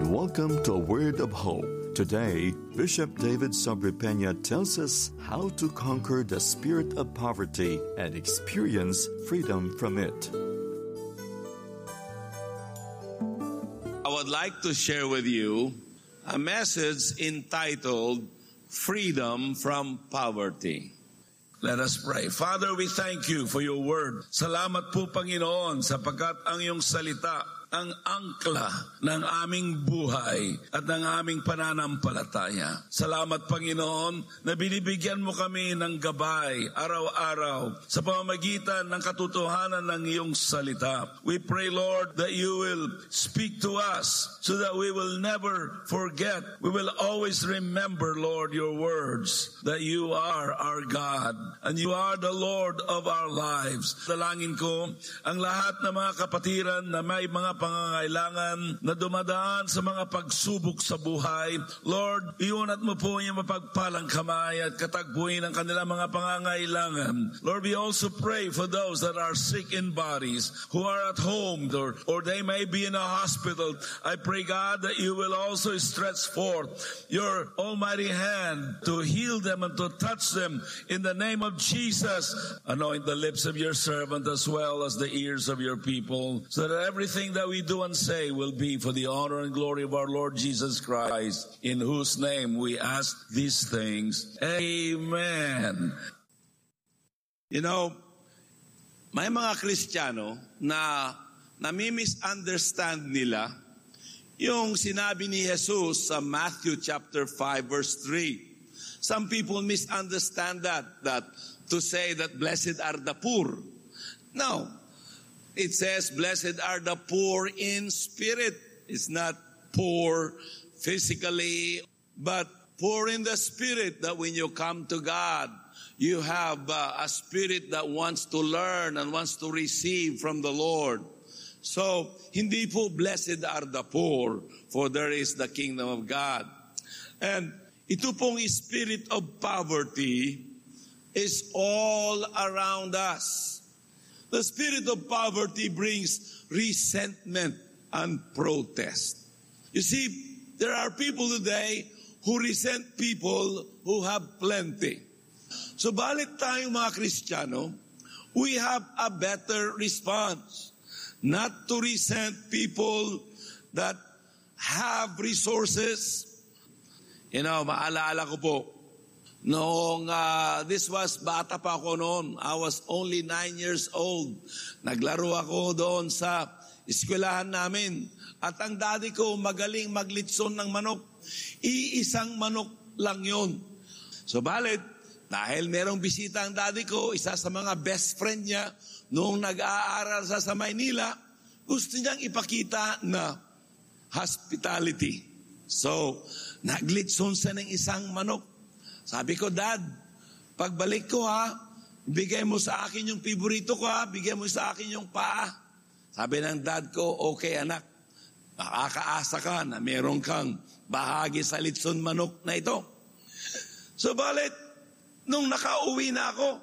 and welcome to A Word of Hope. Today, Bishop David Sobrepena tells us how to conquer the spirit of poverty and experience freedom from it. I would like to share with you a message entitled Freedom from Poverty. Let us pray. Father, we thank you for your word. Salamat po, Panginoon, sapagkat ang iyong salita ang angkla ng aming buhay at ng aming pananampalataya. Salamat, Panginoon, na binibigyan mo kami ng gabay araw-araw sa pamamagitan ng katotohanan ng iyong salita. We pray, Lord, that you will speak to us so that we will never forget. We will always remember, Lord, your words, that you are our God and you are the Lord of our lives. Dalangin ko ang lahat ng mga kapatiran na may mga pangangailangan na dumadaan sa mga pagsubok sa buhay. Lord, iunat mo po yung mapagpalang kamay at katagpuin ang kanilang mga pangangailangan. Lord, we also pray for those that are sick in bodies, who are at home or they may be in a hospital. I pray, God, that you will also stretch forth your almighty hand to heal them and to touch them in the name of Jesus. Anoint the lips of your servant as well as the ears of your people, so that everything that we do and say will be for the honor and glory of our Lord Jesus Christ, in whose name we ask these things. Amen. You know, may mga Kristiyano na nami-misunderstand nila yung sinabi ni Jesus sa Matthew chapter 5 verse 3. Some people misunderstand that to say that blessed are the poor. No. It says, blessed are the poor in spirit. It's not poor physically, but poor in the spirit, that when you come to God, you have a spirit that wants to learn and wants to receive from the Lord. So, hindi po blessed are the poor, for there is the kingdom of God. And ito pong spirit of poverty is all around us. The spirit of poverty brings resentment and protest. You see, there are people today who resent people who have plenty. So balit tayong mga Kristiyano, we have a better response. Not to resent people that have resources. You know, maalaala ko po, noong this was bata pa ako noon. I was only 9 years old. Naglaro ako doon sa eskwelahan namin. At ang daddy ko magaling maglitson ng manok. Iisang manok lang yun. So balit, dahil merong bisita ang daddy ko, isa sa mga best friend niya, noong nag-aaral sa Maynila, gusto niyang ipakita na hospitality. So, naglitson siya ng isang manok. Sabi ko, Dad, pagbalik ko bigay mo sa akin yung piborito ko bigay mo sa akin yung paa. Sabi ng dad ko, okay anak, makakaasa ka na meron kang bahagi sa litson manok na ito. So balit, nung nakauwi na ako,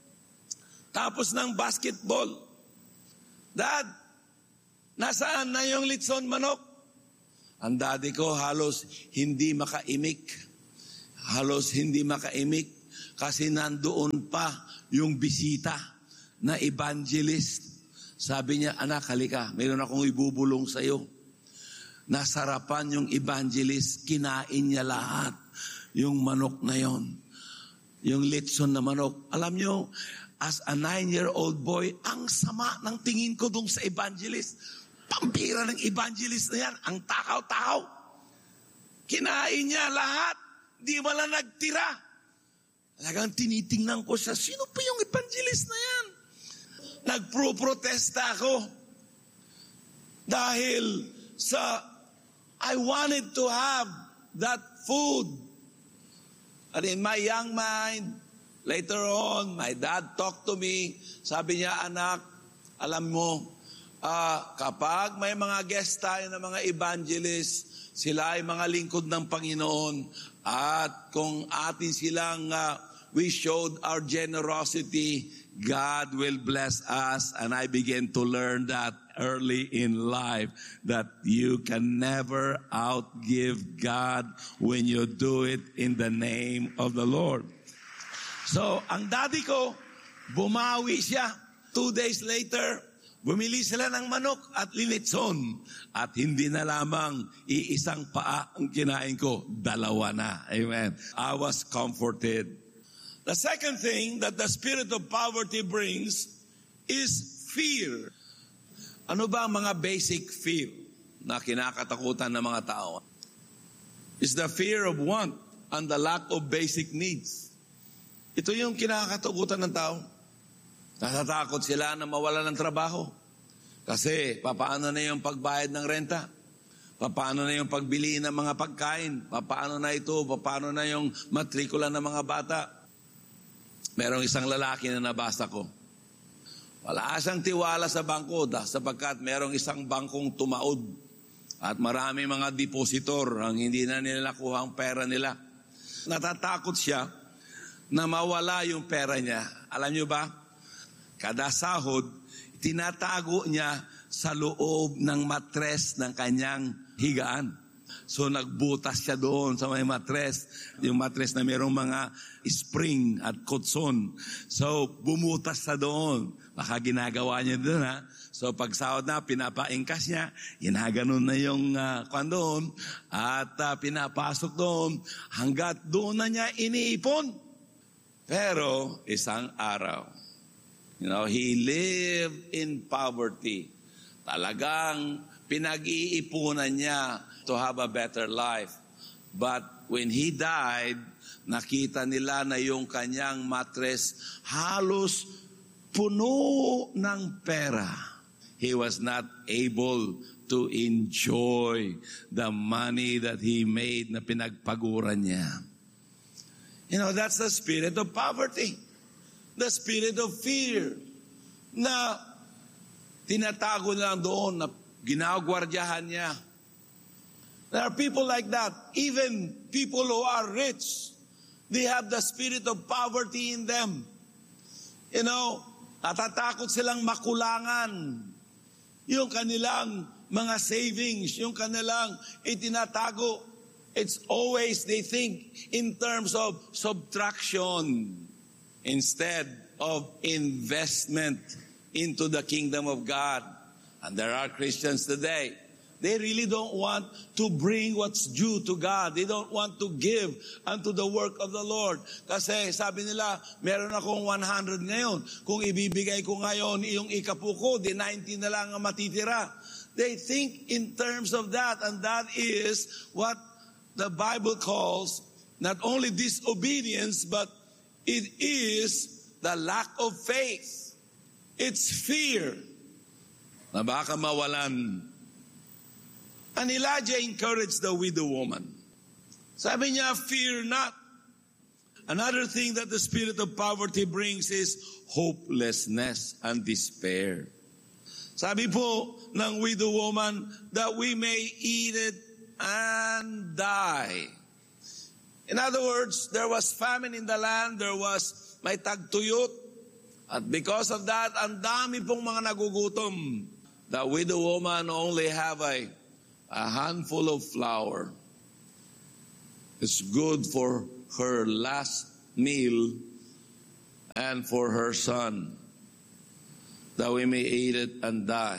tapos ng basketball, Dad, nasaan na yung litson manok? Ang daddy ko halos hindi makaimik. Kasi nandoon pa yung bisita na evangelist. Sabi niya, anak, halika, mayroon akong ibubulong sa iyo. Nasarapan yung evangelist, kinain niya lahat yung manok na yon. Yung litson na manok. Alam niyo, as a 9-year-old boy, ang sama ng tingin ko dun sa evangelist. Pampira ng evangelist na yan, ang takaw-takaw. Kinain niya lahat. Di wala nagtira. Talagang tinitingnan ko siya, sino pa yung evangelist na yan? Nagpro-protesta ako. Dahil I wanted to have that food. And in my young mind, later on, my dad talked to me. Sabi niya, anak, alam mo, kapag may mga guest tayo na mga evangelist, sila ay mga lingkod ng Panginoon. At kung atin silang we showed our generosity, God will bless us. And I began to learn that early in life that you can never outgive God when you do it in the name of the Lord. So, ang daddy ko, bumawi siya. 2 days later, bumili sila ng manok at linitson. At hindi na lamang iisang paa ang kinain ko, 2 na. Amen. I was comforted. The second thing that the spirit of poverty brings is fear. Ano ba ang mga basic fear na kinakatakutan ng mga tao? It's the fear of want and the lack of basic needs. Ito yung kinakatakutan ng tao. Natatakot sila na mawala ng trabaho. Kasi papaano na yung pagbayad ng renta? Papaano na yung pagbili ng mga pagkain? Papaano na ito? Papaano na yung matrikula ng mga bata? Merong isang lalaki na nabasa ko. Wala siyang tiwala sa bangko sapagkat merong isang bangkong tumaod at marami mga depositor ang hindi na nila nakuha ang pera nila. Natatakot siya na mawala yung pera niya. Alam niyo ba? Kada sahod, tinatago niya sa loob ng matres ng kanyang higaan. So nagbutas siya doon sa may matres, yung matres na mayroong mga spring at kutson. So bumutas siya doon. Baka ginagawa niya doon ha. So pag sahod na, pinapaingkas niya, ginaganon na yung kwan doon, at pinapasok doon, hanggat doon na niya iniipon. Pero isang araw, he lived in poverty. Talagang pinag-iipunan niya to have a better life. But when he died, nakita nila na yung kanyang matres halos puno ng pera. He was not able to enjoy the money that he made na pinagpaguran niya. That's the spirit of poverty. The spirit of fear na tinatago na doon, na ginagwardyahan niya. There are people like that. Even people who are rich, they have the spirit of poverty in them. Natatakot silang makulangan yung kanilang mga savings, yung kanilang itinatago. It's always, they think in terms of subtraction instead of investment into the kingdom of God. And there are Christians today, they really don't want to bring what's due to God. They don't want to give unto the work of the Lord. Kasi sabi nila, meron akong 100 ngayon. Kung ibibigay ko ngayon yung ikapu ko, di 90 na lang ang matitira. They think in terms of that, and that is what the Bible calls not only disobedience, but it is the lack of faith. It's fear na baka mawalan. And Elijah encouraged the widow woman. Sabi niya, fear not. Another thing that the spirit of poverty brings is hopelessness and despair. Sabi po ng widow woman, that we may eat it and die. In other words, there was famine in the land, may tagtuyot. At because of that, ang dami pong mga nagugutom. The widow woman only have a handful of flour. It's good for her last meal and for her son, that we may eat it and die.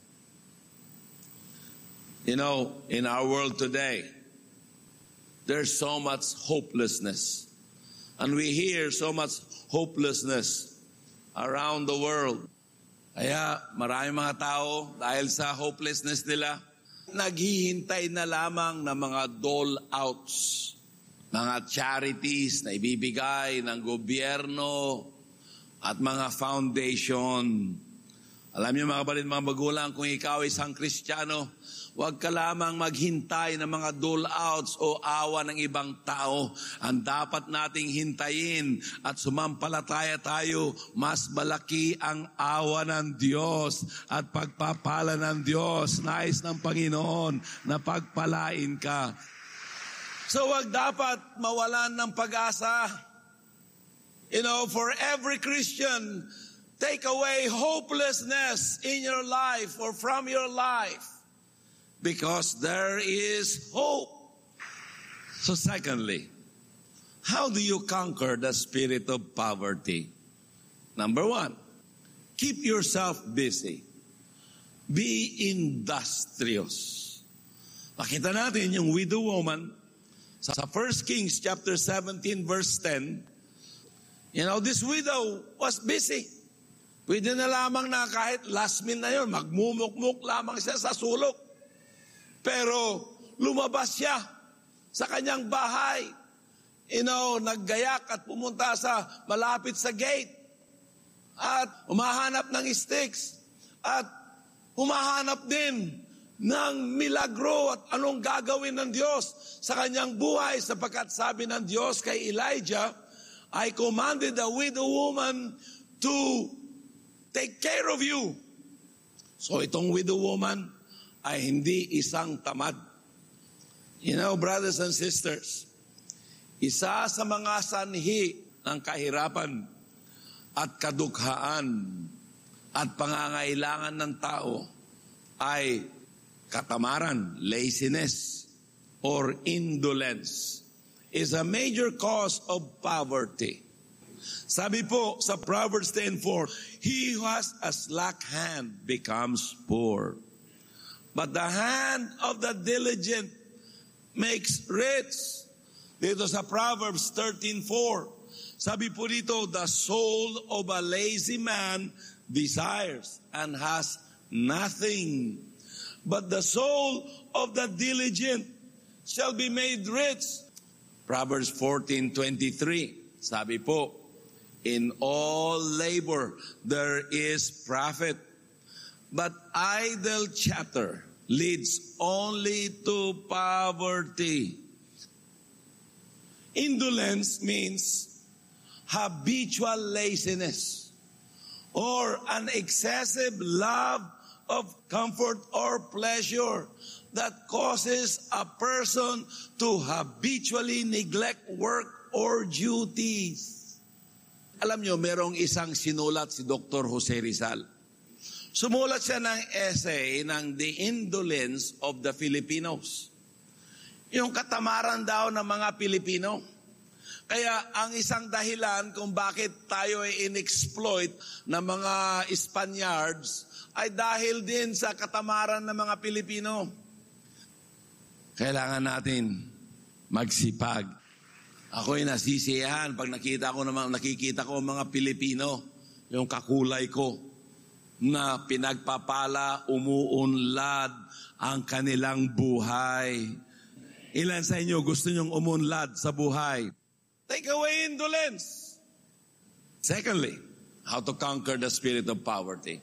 In our world today, there's so much hopelessness. And we hear so much hopelessness around the world. Kaya maraming mga tao, dahil sa hopelessness nila, naghihintay na lamang ng mga dole-outs, mga charities na ibibigay ng gobyerno at mga foundation. Alam niyo mga kapatid, mga magulang, kung ikaw ay isang Kristiyano, huwag ka lamang maghintay ng mga dole-outs o awa ng ibang tao. Ang dapat nating hintayin at sumampalataya tayo, mas malaki ang awa ng Diyos at pagpapala ng Diyos. Nais ng Panginoon na pagpalain ka. So huwag dapat mawalan ng pag-asa. For every Christian, take away hopelessness in your life or from your life, because there is hope. So secondly, how do you conquer the spirit of poverty? Number one, keep yourself busy. Be industrious. Makita natin yung widow woman sa 1 Kings chapter 17 verse 10. This widow was busy. Pwede na lamang na kahit last minute na yun, magmumukmuk lamang siya sa sulok. Pero lumabas siya sa kanyang bahay. Naggayak at pumunta sa malapit sa gate. At humahanap ng sticks. At humahanap din ng milagro at anong gagawin ng Diyos sa kanyang buhay, sapagkat sabi ng Diyos kay Elijah, I commanded the widow woman to take care of you. So itong widow woman ay hindi isang tamad. Brothers and sisters, isa sa mga sanhi ng kahirapan at kadukhaan at pangangailangan ng tao ay katamaran, laziness, or indolence is a major cause of poverty. Sabi po sa Proverbs 10:4, he who has a slack hand becomes poor, but the hand of the diligent makes rich. Dito sa Proverbs 13:4, sabi po dito, the soul of a lazy man desires and has nothing, but the soul of the diligent shall be made rich. Proverbs 14:23, sabi po, in all labor there is profit, but idle chatter leads only to poverty. Indolence means habitual laziness or an excessive love of comfort or pleasure that causes a person to habitually neglect work or duties. Alam nyo, merong isang sinulat si Dr. Jose Rizal. Sumulat siya ng essay ng The Indolence of the Filipinos. Yung katamaran daw ng mga Pilipino. Kaya ang isang dahilan kung bakit tayo ay in-exploit ng mga Spaniards ay dahil din sa katamaran ng mga Pilipino. Kailangan natin magsipag. Ako'y nasisiyahan pag nakikita ko mga Pilipino, yung kakulay ko, na pinagpapala, umuunlad ang kanilang buhay. Ilan sa inyo gusto nyong umunlad sa buhay? Take away indolence. Secondly, how to conquer the spirit of poverty.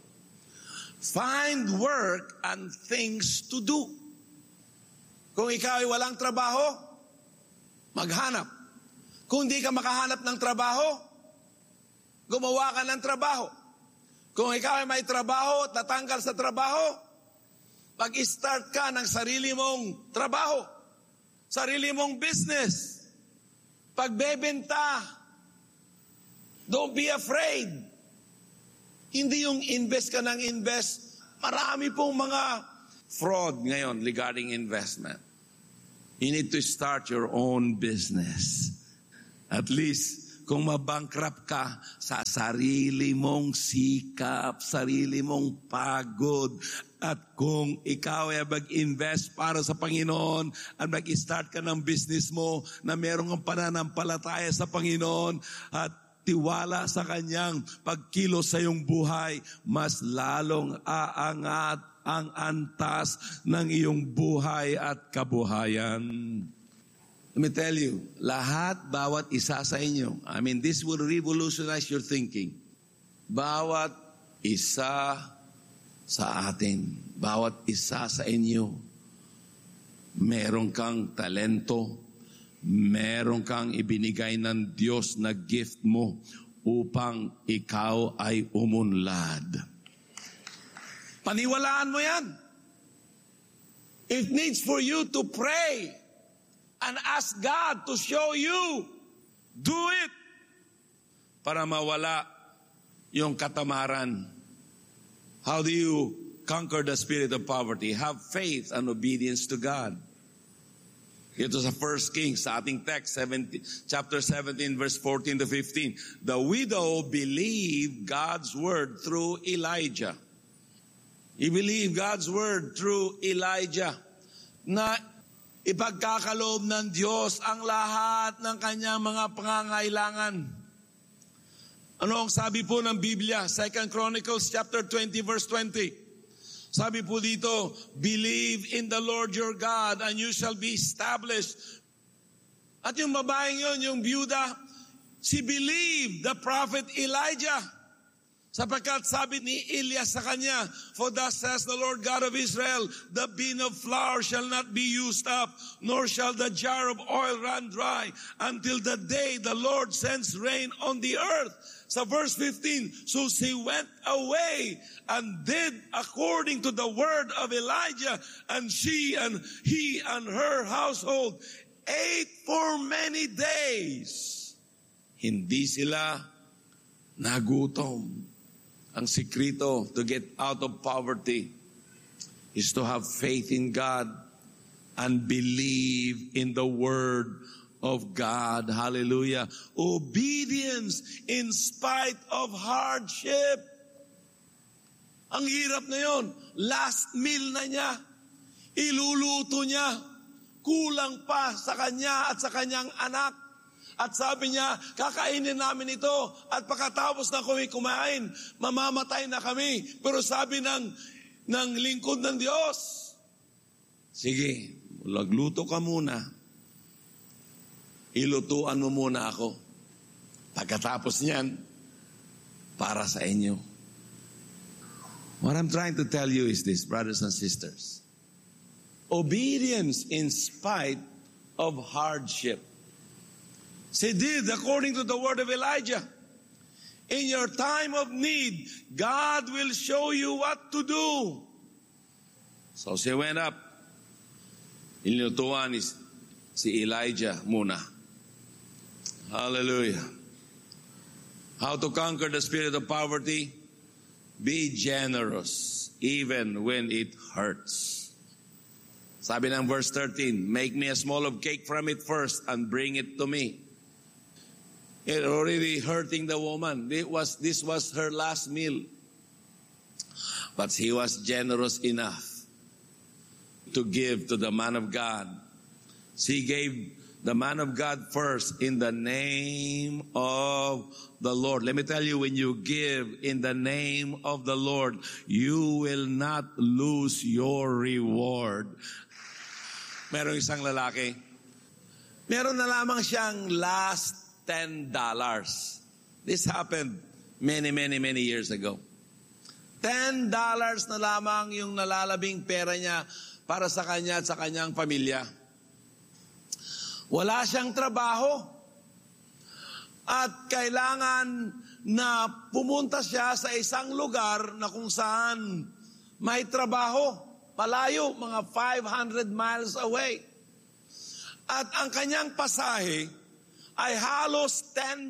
Find work and things to do. Kung ikaw ay walang trabaho, maghanap. Kung di ka makahanap ng trabaho, gumawa ka ng trabaho. Kung ikaw ay may trabaho at natanggal sa trabaho, mag-start ka ng sarili mong trabaho, sarili mong business. Pagbebenta, don't be afraid. Hindi yung invest ka ng invest. Marami pong mga fraud ngayon regarding investment. You need to start your own business. At least, kung mabankrupt ka sa sarili mong sikap, sarili mong pagod, at kung ikaw ay mag-invest para sa Panginoon at mag-start ka ng business mo na merong pananampalataya sa Panginoon at tiwala sa Kanyang pagkilos sa iyong buhay, mas lalong aangat ang antas ng iyong buhay at kabuhayan. Let me tell you, bawat isa sa inyo, this will revolutionize your thinking. Bawat isa sa atin, bawat isa sa inyo, meron kang talento, meron kang ibinigay ng Diyos na gift mo upang ikaw ay umunlad. Paniwalaan mo yan. It needs for you to pray and ask God to show you. Do it. Para mawala yung katamaran. How do you conquer the spirit of poverty? Have faith and obedience to God. Ito sa 1 Kings, sa ating text, chapter 17, verse 14 to 15. The widow believed God's word through Elijah. He believed God's word through Elijah na ipagkakaloob ng Diyos ang lahat ng kanyang mga pangangailangan. Ano ang sabi po ng Biblia? 2 Chronicles chapter 20, verse 20. Sabi po dito, believe in the Lord your God and you shall be established. At yung babaeng yun, yung byuda, she believed the prophet Elijah. Sapagkat sabi ni Elias sa kanya, for thus says the Lord God of Israel, the bin of flour shall not be used up, nor shall the jar of oil run dry, until the day the Lord sends rain on the earth. Sa verse 15, so she went away and did according to the word of Elijah, and she and he and her household ate for many days. Hindi sila nagutom. Ang sikrito to get out of poverty is to have faith in God and believe in the word of God. Hallelujah. Obedience in spite of hardship. Ang hirap na yon. Last meal na niya. Iluluto niya. Kulang pa sa kanya at sa kanyang anak. At sabi niya, kakainin namin ito. At pagkatapos na kami kumain, mamamatay na kami. Pero sabi ng lingkod ng Diyos, sige, magluto ka muna. Ilutuan mo muna ako. Pagkatapos niyan, para sa inyo. What I'm trying to tell you is this, brothers and sisters. Obedience in spite of hardship. She did according to the word of Elijah. In your time of need, God will show you what to do. So she went up. Inilutuan si Elijah muna. Hallelujah. How to conquer the spirit of poverty? Be generous even when it hurts. Sabi ng verse 13, make me a small of cake from it first and bring it to me. It already hurting the woman. This was her last meal. But he was generous enough to give to the man of God. She gave the man of God first in the name of the Lord. Let me tell you, when you give in the name of the Lord, you will not lose your reward. Merong isang lalaki. Meron na lamang siyang last $10. This happened many years ago. $10 na lamang yung nalalabing pera niya para sa kanya at sa kanyang pamilya. Wala siyang trabaho. At kailangan na pumunta siya sa isang lugar na kung saan may trabaho. Malayo, mga 500 miles away. At ang kanyang pasahe ay halos $10.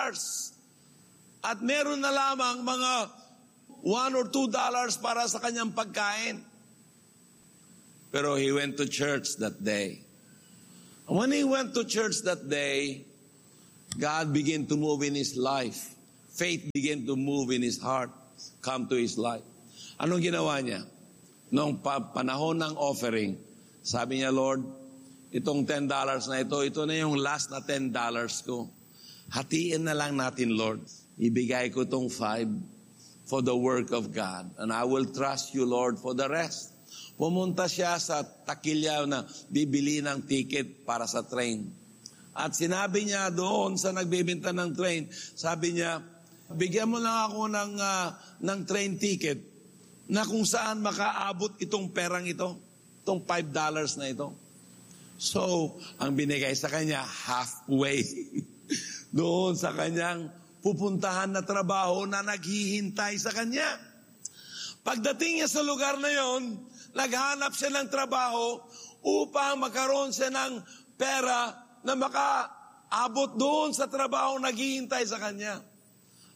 At meron na lamang mga $1 or $2 para sa kanyang pagkain. Pero he went to church that day. When he went to church that day, God began to move in his life. Faith began to move in his heart, come to his life. Anong ginawa niya? Noong panahon ng offering, sabi niya, Lord, itong $10 na ito na yung last na $10 ko. Hatiin na lang natin, Lord. Ibigay ko itong 5 for the work of God. And I will trust you, Lord, for the rest. Pumunta siya sa takilya na bibili ng ticket para sa train. At sinabi niya doon sa nagbebenta ng train, sabi niya, bigyan mo lang ako ng train ticket na kung saan makaabot itong perang ito, itong $5 na ito. So, ang binigay sa kanya, halfway doon sa kanyang pupuntahan na trabaho na naghihintay sa kanya. Pagdating niya sa lugar na yon, naghanap siya ng trabaho upang magkaroon siya ng pera na makaabot doon sa trabaho naghihintay sa kanya.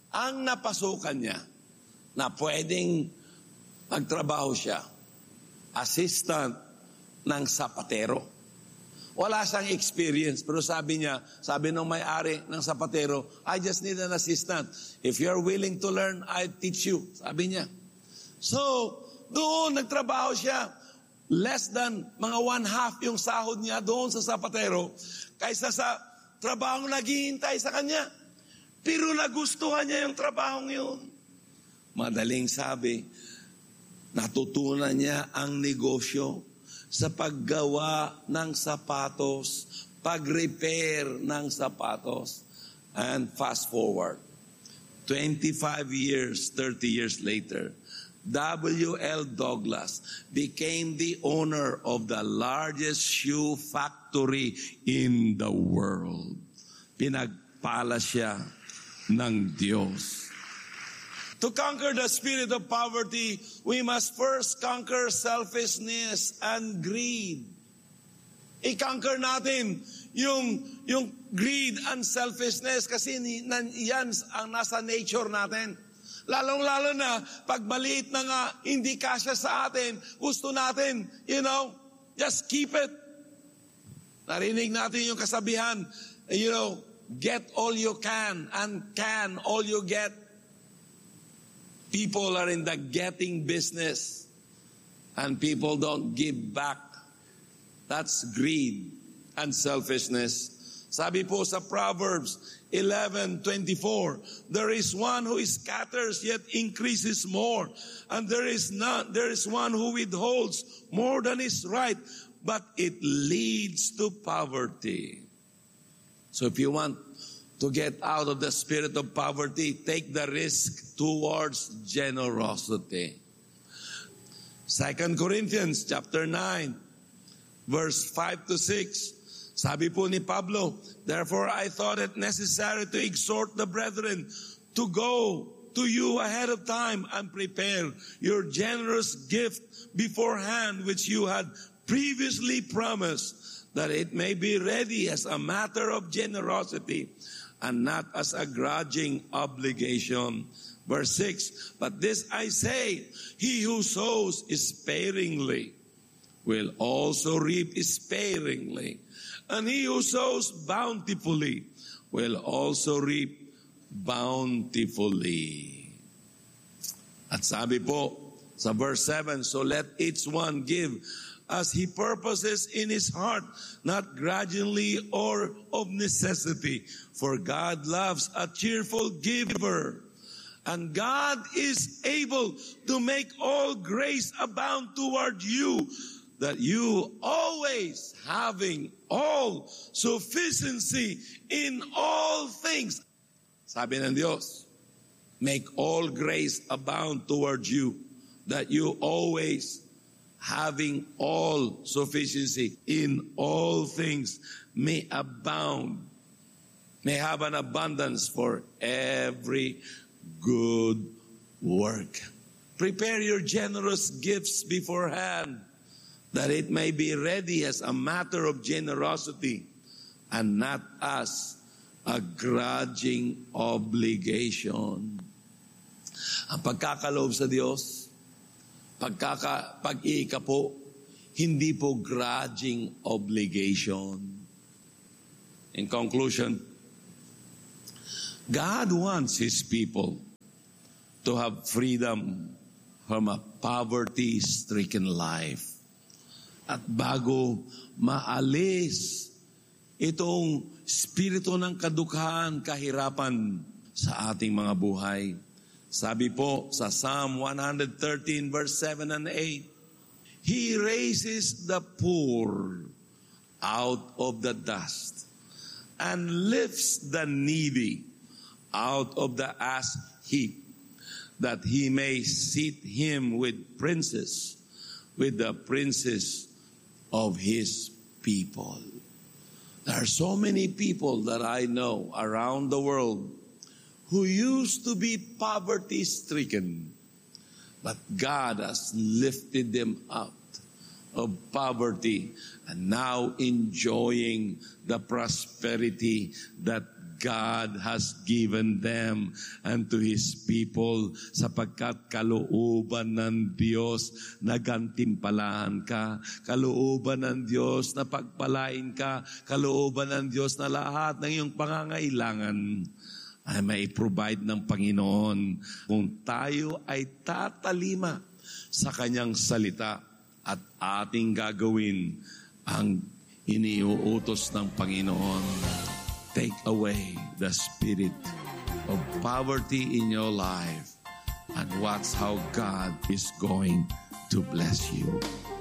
ang napasukan niya na pwedeng magtrabaho siya, assistant ng sapatero. Wala siyang experience, pero sabi ng may-ari ng sapatero, I just need an assistant. If you're willing to learn, I'll teach you. Sabi niya. So, doon nagtrabaho siya. Less than mga 1/2 yung sahod niya doon sa sapatero kaysa sa trabahong naghihintay sa kanya. Pero nagustuhan niya yung trabahong yun. Madaling sabi, natutunan niya ang negosyo sa paggawa ng sapatos, pag-repair ng sapatos. And fast forward, 25 years, 30 years later, W.L. Douglas became the owner of the largest shoe factory in the world. Pinagpala siya ng Diyos. To conquer the spirit of poverty, we must first conquer selfishness and greed. I-conquer natin yung greed and selfishness kasi yan ang nasa nature natin. Lalong-lalo na pag maliit na nga, hindi kasya sa atin, gusto natin, just keep it. Narinig natin yung kasabihan, get all you can and can all you get. People are in the getting business and people don't give back. That's greed and selfishness. Sabi po sa Proverbs 11:24, there is one who scatters yet increases more, and there is one who withholds more than is right, but it leads to poverty. So if you want to get out of the spirit of poverty, take the risk towards generosity. 2 Corinthians chapter 9, verse 5-6. Sabi po ni Pablo, therefore I thought it necessary to exhort the brethren to go to you ahead of time and prepare your generous gift beforehand, which you had previously promised, that it may be ready as a matter of generosity and not as a grudging obligation. Verse 6, but this I say, he who sows sparingly will also reap sparingly, and he who sows bountifully will also reap bountifully. At sabi po sa verse 7, so let each one give as he purposes in his heart, not grudgingly or of necessity, for God loves a cheerful giver. And God is able to make all grace abound toward you, that you always having all sufficiency in all things. Sabi ng Diyos, make all grace abound toward you, that you always having all sufficiency in all things may abound, may have an abundance for every good work. Prepare your generous gifts beforehand, that it may be ready as a matter of generosity and not as a grudging obligation. Ang pagkakaloob sa Diyos, pag-iika po, hindi po grudging obligation. In conclusion, God wants His people to have freedom from a poverty-stricken life. At bago maalis itong spirito ng kadukhan, kahirapan sa ating mga buhay, sabi po sa Psalm 113 verse 7 and 8, He raises the poor out of the dust and lifts the needy out of the ash heap, that He may seat him with princes, with the princes of His people. There are so many people that I know around the world who used to be poverty-stricken, but God has lifted them out of poverty and now enjoying the prosperity that God has given them unto His people, sapagkat kalooban ng Diyos na gantimpalahan ka, kalooban ng Diyos na pagpalain ka, kalooban ng Diyos na lahat ng iyong pangangailangan ay may provide ng Panginoon kung tayo ay tatalima sa Kanyang salita at ating gagawin ang iniuutos ng Panginoon. Take away the spirit of poverty in your life and watch how God is going to bless you.